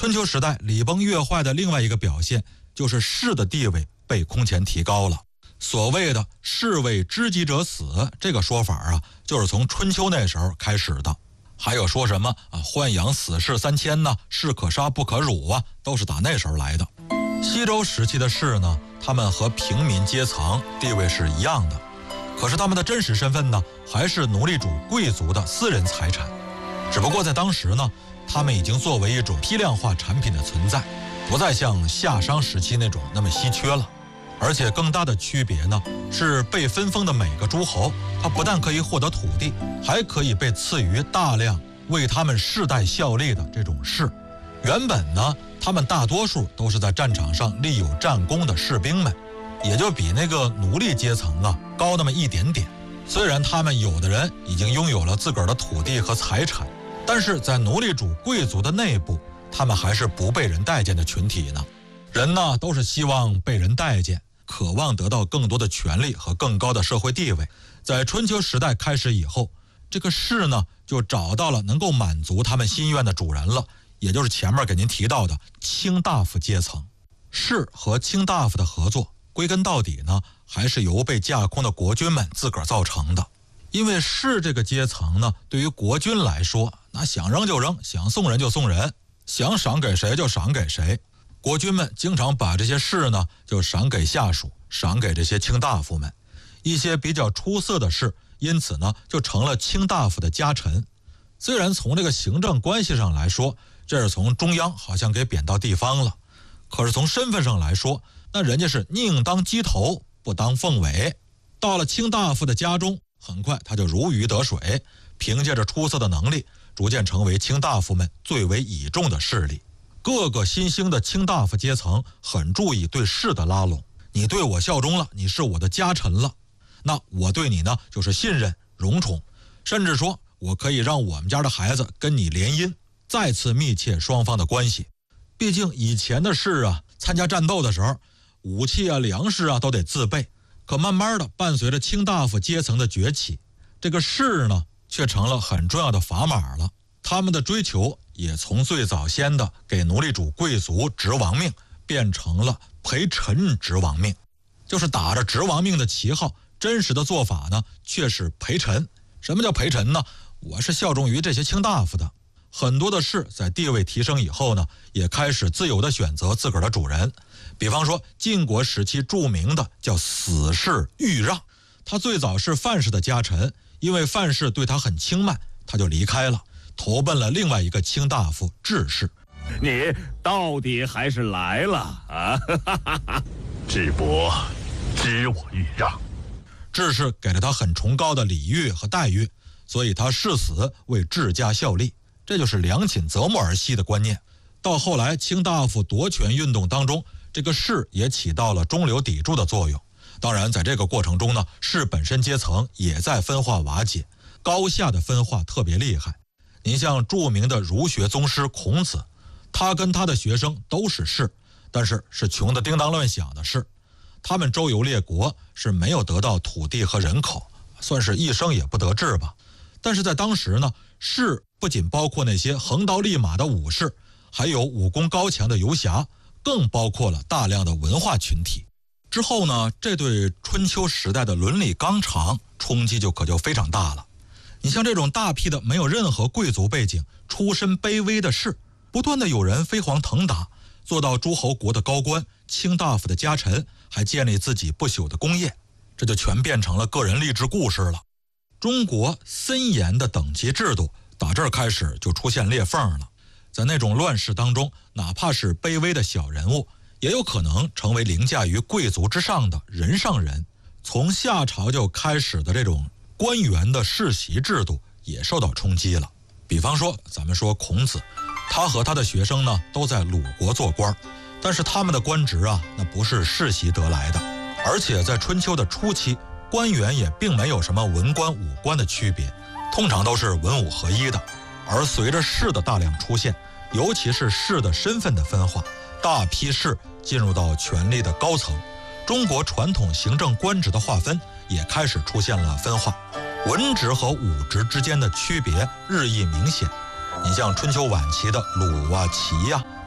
春秋时代礼崩乐坏的另外一个表现，就是士的地位被空前提高了。所谓的士为知己者死这个说法啊，就是从春秋那时候开始的。还有说什么豢养死士3000呢，士可杀不可辱啊，都是打那时候来的。西周时期的士呢，他们和平民阶层地位是一样的，可是他们的真实身份呢，还是奴隶主贵族的私人财产。只不过在当时呢，他们已经作为一种批量化产品的存在，不再像夏商时期那种那么稀缺了。而且更大的区别呢，是被分封的每个诸侯，他不但可以获得土地，还可以被赐予大量为他们世代效力的这种士。原本呢，他们大多数都是在战场上立有战功的士兵们，也就比那个奴隶阶层高那么一点点。虽然他们有的人已经拥有了自个儿的土地和财产，但是在奴隶主贵族的内部，他们还是不被人待见的群体呢。人呢，都是希望被人待见，渴望得到更多的权利和更高的社会地位。在春秋时代开始以后，这个士呢，就找到了能够满足他们心愿的主人了，也就是前面给您提到的卿大夫阶层。士和卿大夫的合作，归根到底呢，还是由被架空的国君们自个儿造成的。因为士这个阶层呢，对于国君来说，那想扔就扔，想送人就送人，想赏给谁就赏给谁。国君们经常把这些士呢，就赏给下属，赏给这些卿大夫们。一些比较出色的士，因此呢，就成了卿大夫的家臣。虽然从这个行政关系上来说，这是从中央好像给贬到地方了，可是从身份上来说，那人家是宁当鸡头，不当凤尾。到了卿大夫的家中，很快他就如鱼得水，凭借着出色的能力，逐渐成为卿大夫们最为倚重的势力。各个新兴的卿大夫阶层很注意对士的拉拢，你对我效忠了，你是我的家臣了，那我对你呢就是信任荣宠，甚至说我可以让我们家的孩子跟你联姻，再次密切双方的关系。毕竟以前的士参加战斗的时候，武器粮食都得自备，可慢慢的伴随着卿大夫阶层的崛起，这个士呢却成了很重要的砝码了。他们的追求也从最早先的给奴隶主贵族执王命，变成了陪臣执王命，就是打着执王命的旗号，真实的做法呢却是陪臣。什么叫陪臣呢？我是效忠于这些卿大夫的。很多的士在地位提升以后呢，也开始自由的选择自个儿的主人。比方说晋国时期著名的叫死士豫让，他最早是范氏的家臣，因为范氏对他很轻慢，他就离开了，投奔了另外一个卿大夫智氏。 你到底还是来了啊！ 智伯知我豫让。 智氏给了他很崇高的礼遇和待遇，所以他誓死为智家效力，这就是良禽择木而栖的观念。到后来卿大夫夺权运动当中，这个士也起到了中流砥柱的作用。当然在这个过程中呢，士本身阶层也在分化瓦解，高下的分化特别厉害。您像著名的儒学宗师孔子，他跟他的学生都是士，但是是穷得叮当乱响的士。他们周游列国，是没有得到土地和人口，算是一生也不得志吧。但是在当时呢，士不仅包括那些横刀立马的武士，还有武功高强的游侠，更包括了大量的文化群体。之后呢，这对春秋时代的伦理纲常冲击可就非常大了。你像这种大批的没有任何贵族背景、出身卑微的士，不断的有人飞黄腾达，做到诸侯国的高官、卿大夫的家臣，还建立自己不朽的功业，这就全变成了个人励志故事了。中国森严的等级制度打这儿开始就出现裂缝了。在那种乱世当中，哪怕是卑微的小人物，也有可能成为凌驾于贵族之上的人上人。从夏朝就开始的这种官员的世袭制度也受到冲击了。比方说咱们说孔子，他和他的学生呢都在鲁国做官，但是他们的官职那不是世袭得来的。而且在春秋的初期，官员也并没有什么文官武官的区别，通常都是文武合一的。而随着士的大量出现，尤其是士的身份的分化，大批士进入到权力的高层，中国传统行政官职的划分也开始出现了分化，文职和武职之间的区别日益明显。你像春秋晚期的鲁齐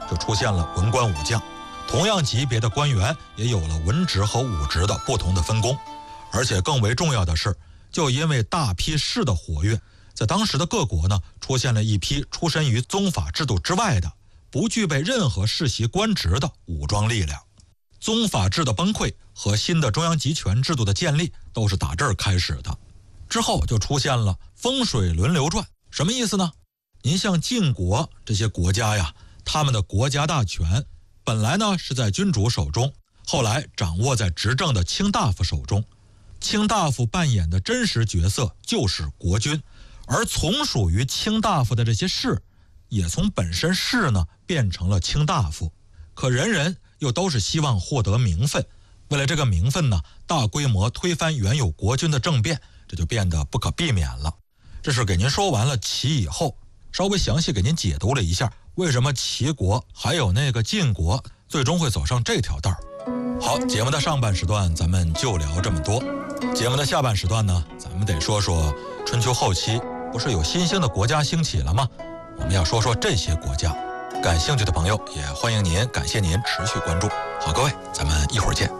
就出现了文官武将，同样级别的官员也有了文职和武职的不同的分工。而且更为重要的是，就因为大批士的活跃，在当时的各国呢，出现了一批出身于宗法制度之外的，不具备任何世袭官职的武装力量。宗法制的崩溃和新的中央集权制度的建立都是打这儿开始的。之后就出现了风水轮流转，什么意思呢？您像晋国这些国家呀，他们的国家大权本来呢是在君主手中，后来掌握在执政的卿大夫手中。卿大夫扮演的真实角色就是国君，而从属于卿大夫的这些士，也从本身士呢变成了卿大夫。可人人又都是希望获得名分，为了这个名分呢，大规模推翻原有国君的政变，这就变得不可避免了。这是给您说完了齐以后，稍微详细给您解读了一下为什么齐国还有那个晋国最终会走上这条道。好，节目的上半时段咱们就聊这么多。节目的下半时段呢，咱们得说说春秋后期不是有新兴的国家兴起了吗？我们要说说这些国家。感兴趣的朋友也欢迎您，感谢您持续关注。好，各位，咱们一会儿见。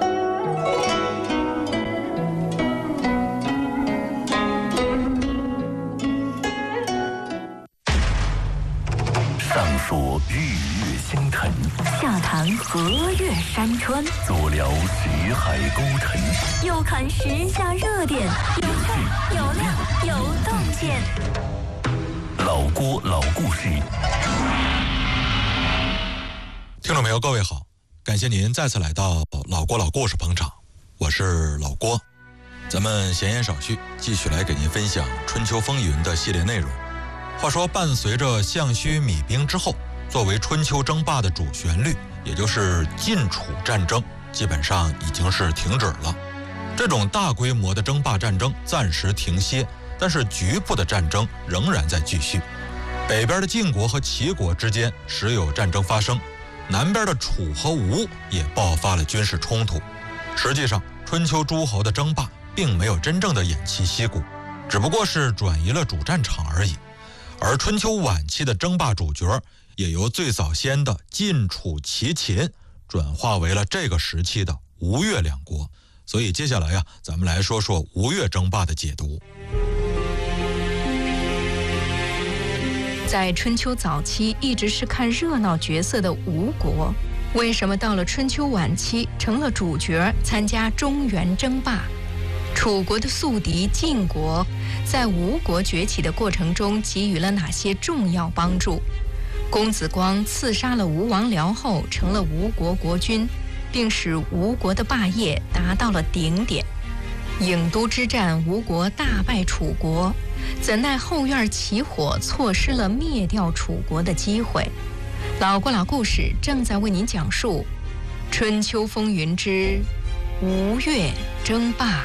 上说日月星辰， 下谈河岳山川， 左聊徐海沟沉， 右看时下热点，有趣有料有洞见。 老郭老故事。 听众朋友，各位好，感谢您再次来到老郭老故事捧场，我是老郭。咱们闲言少叙，继续来给您分享春秋风云的系列内容。话说，伴随着项须弭兵之后，作为春秋争霸的主旋律，也就是晋楚战争，基本上已经是停止了。这种大规模的争霸战争暂时停歇，但是局部的战争仍然在继续。北边的晋国和齐国之间时有战争发生，南边的楚和吴也爆发了军事冲突。实际上，春秋诸侯的争霸并没有真正的偃旗息鼓，只不过是转移了主战场而已。而春秋晚期的争霸主角也由最早先的晋楚齐秦转化为了这个时期的吴越两国。所以接下来咱们来说说吴越争霸的解读。 在春秋早期一直是看热闹角色的吴国，为什么到了春秋晚期成了主角，参加中原争霸？楚国的宿敌晋国在吴国崛起的过程中给予了哪些重要帮助？公子光刺杀了吴王僚后，成了吴国国君，并使吴国的霸业达到了顶点。郢都之战，吴国大败楚国，怎奈后院起火，错失了灭掉楚国的机会。老郭老故事正在为您讲述春秋风云之吴越争霸。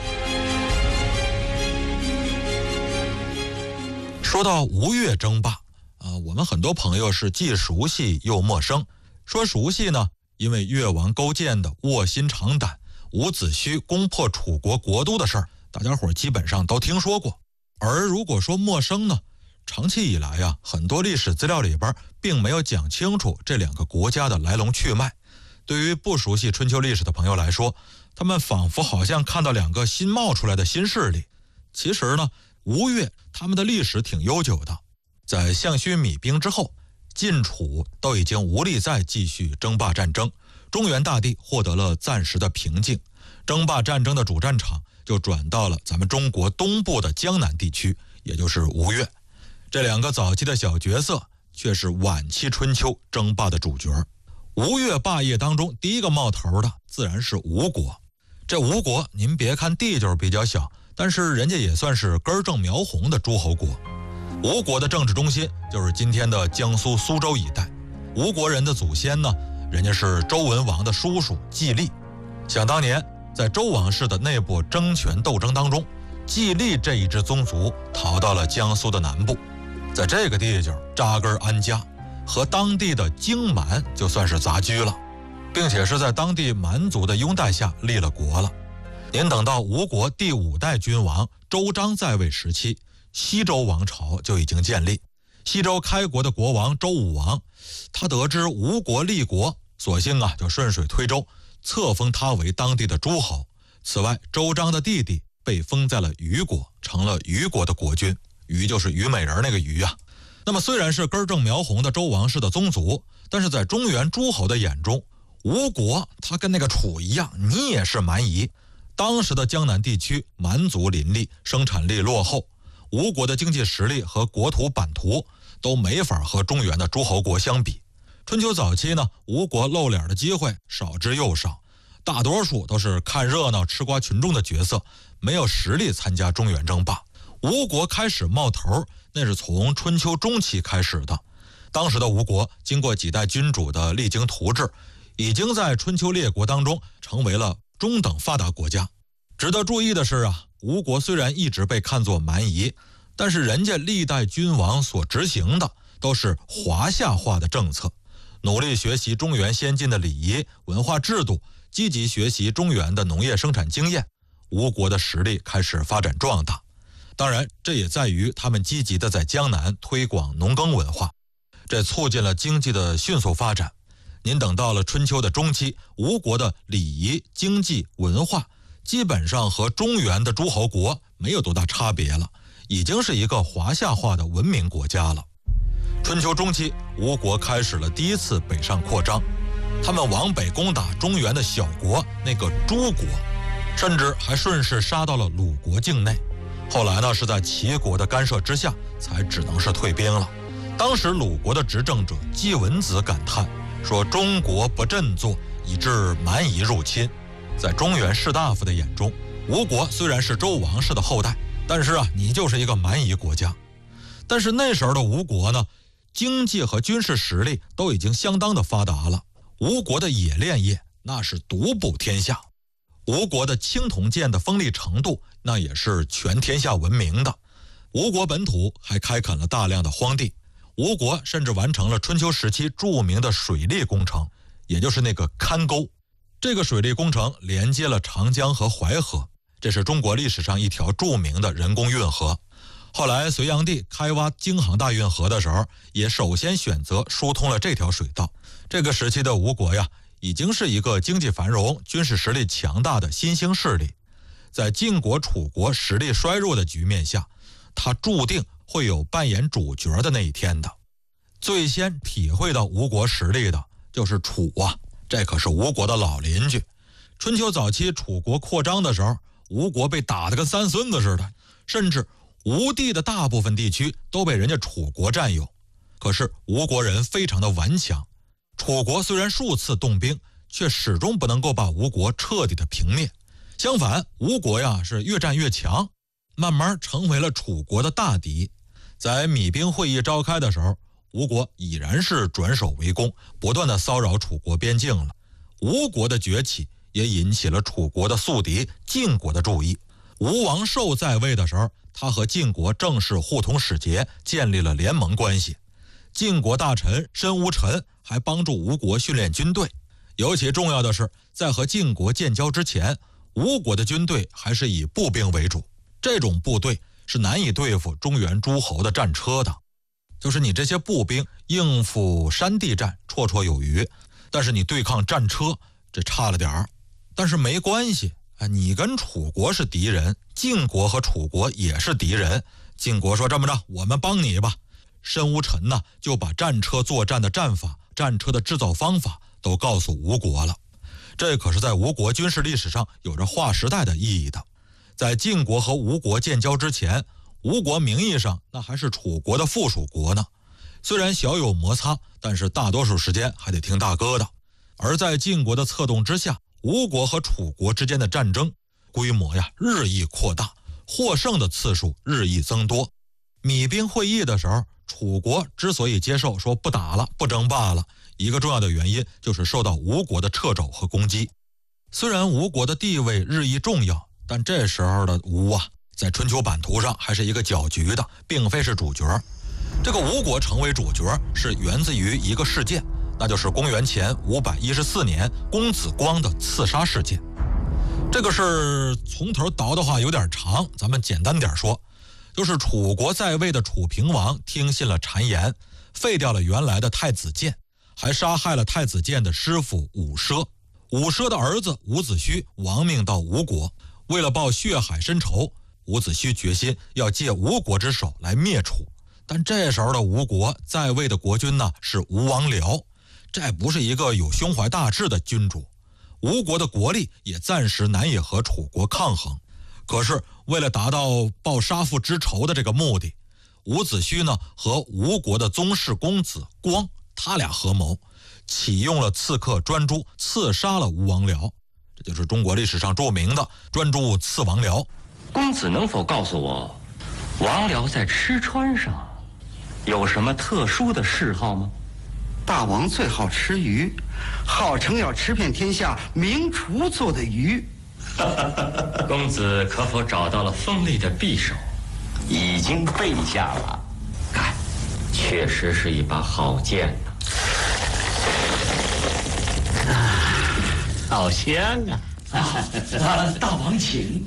说到吴越争霸，我们很多朋友是既熟悉又陌生。说熟悉呢，因为越王勾践的卧薪尝胆、伍子胥攻破楚国国都的事儿，大家伙基本上都听说过。而如果说陌生呢，长期以来很多历史资料里边并没有讲清楚这两个国家的来龙去脉。对于不熟悉春秋历史的朋友来说，他们仿佛好像看到两个新冒出来的新势力。其实呢，吴越他们的历史挺悠久的，在项须弭兵之后，晋楚都已经无力再继续争霸战争，中原大地获得了暂时的平静，争霸战争的主战场就转到了咱们中国东部的江南地区，也就是吴越。这两个早期的小角色却是晚期春秋争霸的主角。吴越霸业当中第一个冒头的自然是吴国。这吴国您别看地就是比较小，但是人家也算是根正苗红的诸侯国。吴国的政治中心就是今天的江苏苏州一带。吴国人的祖先呢，人家是周文王的叔叔季历。想当年在周王室的内部争权斗争当中，季历这一支宗族逃到了江苏的南部，在这个地界扎根安家，和当地的荆蛮就算是杂居了，并且是在当地蛮族的拥戴下立了国了。您等到吴国第5代君王周章在位时期，西周王朝就已经建立。 西周开国的国王周武王，他得知吴国立国，索性就顺水推舟，册封他为当地的诸侯。此外，周章的弟弟被封在了虞国，成了虞国的国君。虞就是虞美人那个虞啊。那么虽然是根正苗红的周王室的宗族，但是在中原诸侯的眼中，吴国他跟那个楚一样，你也是蛮夷。当时的江南地区蛮族林立，生产力落后，吴国的经济实力和国土版图都没法和中原的诸侯国相比。春秋早期呢，吴国露脸的机会少之又少，大多数都是看热闹吃瓜群众的角色，没有实力参加中原争霸。吴国开始冒头，那是从春秋中期开始的。当时的吴国经过几代君主的励精图治，已经在春秋列国当中成为了中等发达国家。值得注意的是吴国虽然一直被看作蛮夷，但是人家历代君王所执行的都是华夏化的政策，努力学习中原先进的礼仪文化制度，积极学习中原的农业生产经验，吴国的实力开始发展壮大。当然，这也在于他们积极的在江南推广农耕文化，这促进了经济的迅速发展。您等到了春秋的中期，吴国的礼仪、经济、文化基本上和中原的诸侯国没有多大差别了，已经是一个华夏化的文明国家了。春秋中期，吴国开始了第一次北上扩张，他们往北攻打中原的小国那个诸国，甚至还顺势杀到了鲁国境内。后来呢，是在齐国的干涉之下，才只能是退兵了。当时鲁国的执政者季文子感叹说：“中国不振作，以致蛮夷入侵。”在中原士大夫的眼中，吴国虽然是周王室的后代，但是你就是一个蛮夷国家。但是那时候的吴国呢，经济和军事实力都已经相当的发达了。吴国的冶炼业那是独步天下，吴国的青铜剑的锋利程度那也是全天下闻名的。吴国本土还开垦了大量的荒地，吴国甚至完成了春秋时期著名的水利工程，也就是那个勘沟。这个水利工程连接了长江和淮河，这是中国历史上一条著名的人工运河。后来隋炀帝开挖京杭大运河的时候，也首先选择疏通了这条水道。这个时期的吴国已经是一个经济繁荣、军事实力强大的新兴势力。在晋国、楚国实力衰弱的局面下，他注定会有扮演主角的那一天的。最先体会到吴国实力的就是楚这可是吴国的老邻居。春秋早期楚国扩张的时候，吴国被打得跟三孙子似的，甚至吴地的大部分地区都被人家楚国占有。可是吴国人非常的顽强，楚国虽然数次动兵，却始终不能够把吴国彻底的平灭。相反，吴国是越战越强，慢慢成为了楚国的大敌。在弭兵会议召开的时候，吴国已然是转守为攻，不断的骚扰楚国边境了。吴国的崛起也引起了楚国的宿敌晋国的注意。吴王寿在位的时候，他和晋国正式互通使节，建立了联盟关系。晋国大臣申乌臣还帮助吴国训练军队。尤其重要的是，在和晋国建交之前，吴国的军队还是以步兵为主，这种部队是难以对付中原诸侯的战车的。就是你这些步兵应付山地战绰绰有余，但是你对抗战车这差了点儿。但是没关系，你跟楚国是敌人，晋国和楚国也是敌人。晋国说这么着，我们帮你吧。申乌臣就把战车作战的战法、战车的制造方法都告诉吴国了。这可是在吴国军事历史上有着划时代的意义的。在晋国和吴国建交之前，吴国名义上那还是楚国的附属国呢。虽然小有摩擦，但是大多数时间还得听大哥的。而在晋国的策动之下，吴国和楚国之间的战争规模日益扩大，获胜的次数日益增多。弭兵会议的时候，楚国之所以接受说不打了、不争霸了，一个重要的原因就是受到吴国的掣肘和攻击。虽然吴国的地位日益重要，但这时候的吴在春秋版图上还是一个搅局的，并非是主角。这个吴国成为主角是源自于一个事件，那就是公元前514年公子光的刺杀事件。这个事从头倒的话有点长，咱们简单点说， 就是楚国在位的楚平王听信了谗言，废掉了原来的太子建，还杀害了太子建的师傅伍奢。伍奢的儿子伍子胥亡命到吴国，为了报血海深仇，伍子胥决心要借吴国之手来灭楚。但这时候的吴国在位的国君呢是吴王僚，这不是一个有胸怀大志的君主。吴国的国力也暂时难以和楚国抗衡。可是为了达到报杀父之仇的这个目的，伍子胥呢和吴国的宗室公子光他俩合谋，启用了刺客专诸，刺杀了吴王僚。这就是中国历史上著名的专诸刺王僚。 公子能否告诉我，王僚在吃穿上有什么特殊的嗜好吗？ 大王最好吃鱼，号称要吃遍天下名厨做的鱼。 公子可否找到了锋利的匕首？ 已经备下了。 看，确实是一把好剑好香啊！ 大王请。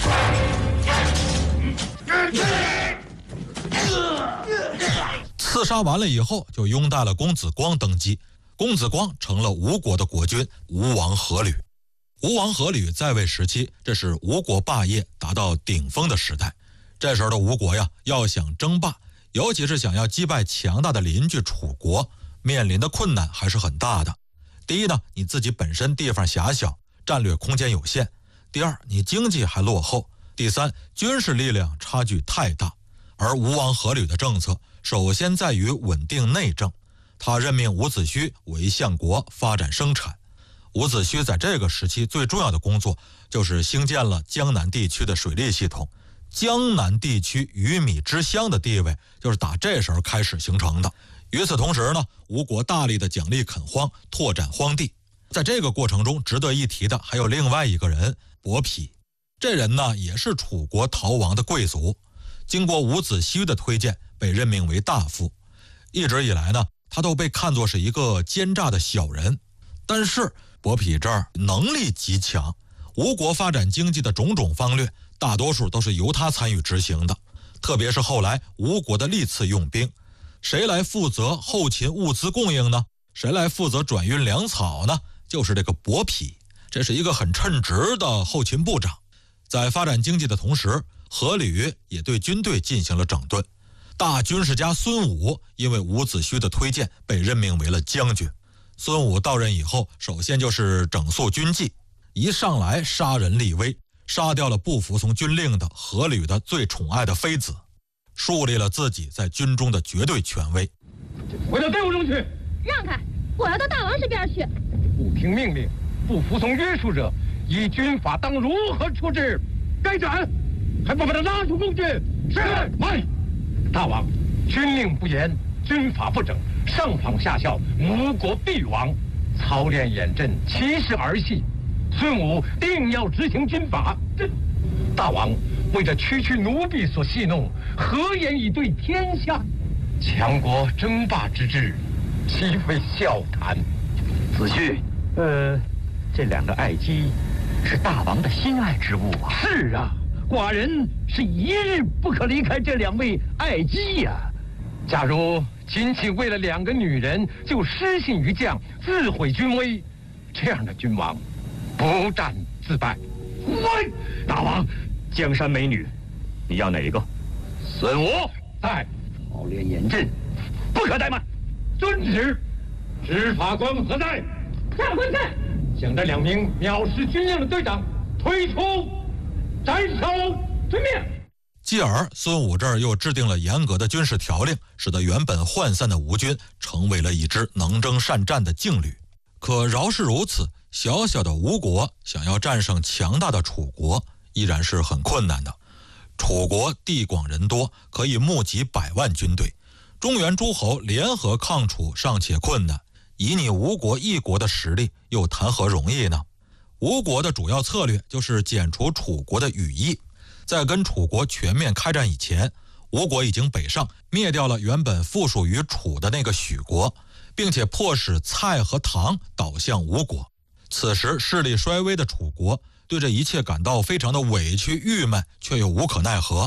刺杀完了以后，就拥戴了公子光登基。公子光成了吴国的国君，吴王阖闾。吴王阖闾在位时期，这是吴国霸业达到顶峰的时代。这时候的吴国呀，要想争霸，尤其是想要击败强大的邻居楚国，面临的困难还是很大的。第一呢，你自己本身地方狭小，战略空间有限；第二，你经济还落后；第三，军事力量差距太大。而吴王阖闾的政策首先在于稳定内政，他任命伍子胥为相国，发展生产。伍子胥在这个时期最重要的工作就是兴建了江南地区的水利系统。江南地区鱼米之乡的地位就是打这时候开始形成的。与此同时呢，吴国大力的奖励垦荒，拓展荒地。在这个过程中值得一提的还有另外一个人，伯嚭。这人呢也是楚国逃亡的贵族，经过伍子胥的推荐被任命为大夫。一直以来呢，他都被看作是一个奸诈的小人。但是伯嚭这儿能力极强，吴国发展经济的种种方略大多数都是由他参与执行的。特别是后来吴国的历次用兵，谁来负责后勤物资供应呢？谁来负责转运粮草呢？就是这个伯嚭。这是一个很称职的后勤部长。在发展经济的同时，阖闾也对军队进行了整顿。大军事家孙武因为伍子胥的推荐被任命为了将军。孙武到任以后，首先就是整肃军纪，一上来杀人立威，杀掉了不服从军令的阖闾的最宠爱的妃子，树立了自己在军中的绝对权威。 回到队伍中去！ 让开！我要到大王这边去。 不听命令，不服从约束者，依军法当如何处置？该斩，还不把他拉出宫去？是。慢！大王，军令不严，军法不整，上访下效，吴国必亡。操练严阵，其事儿戏。孙武定要执行军法。大王为着区区奴婢所戏弄，何言以对天下？强国争霸之志，岂非笑谈？ 子胥，这两个爱姬是大王的心爱之物啊。 是啊，寡人是一日不可离开这两位爱姬呀。假如仅仅为了两个女人就失信于将，自毁军威，这样的君王不战自败。喂， 大王，江山美女，你要哪一个？ 孙武在，操练严阵，不可怠慢。遵旨。执法官何在？ 长官在。 将这两名藐视军令的队长推出斩首，遵命。 继而孙武这儿又制定了严格的军事条令，使得原本涣散的吴军成为了一支能征善战的劲旅。可饶是如此，小小的吴国想要战胜强大的楚国依然是很困难的。楚国地广人多，可以募集100万军队，中原诸侯联合抗楚尚且困难，以你吴国一国的实力又谈何容易呢？吴国的主要策略就是剪除楚国的羽翼。在跟楚国全面开战以前，吴国已经北上，灭掉了原本附属于楚的那个许国，并且迫使蔡和唐倒向吴国。此时势力衰微的楚国对这一切感到非常的委屈郁闷，却又无可奈何。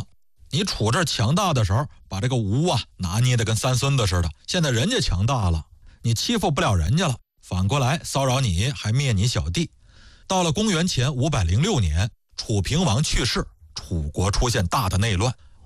你楚这强大的时候，把这个吴啊拿捏的跟三孙子似的，现在人家强大了，你欺负不了人家了，反过来骚扰你，还灭你小弟。到了公元前506年，楚平王去世，楚国出现大的内乱，